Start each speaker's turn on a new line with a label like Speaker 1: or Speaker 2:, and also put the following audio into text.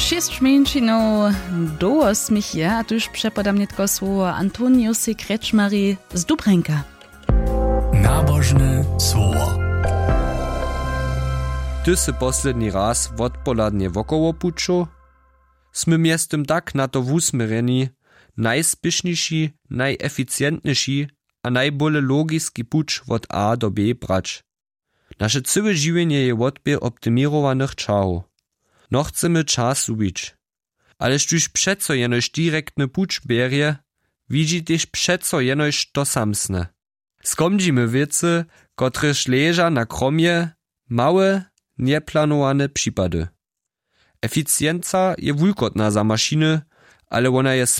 Speaker 1: 6 miesięcy do 8 je, a tuż przepadam nitko słowo Antoniusy Kreczmary z Dubrenka.
Speaker 2: Nabożne słowo.
Speaker 3: Ty sy posledni raz wotpoladnie wokoło puczu? Smy miestem tak na to wusmyreni, najspieszniejszy, najeficjentniejszy a najbole logiski pucz od A do B brać. Nasze całe żywienie je odbier optymirowanych czarów. No chcemy czas zubić. Ależ tuż przeco jenoś direktny pucz bierje, widzi też przeco jenoś to samsne. Skomdzimy wiece, kotreż leża na kromie, małe, nieplanowane przypady. Eficjenca je wulkotna za maszyny, ale ona jest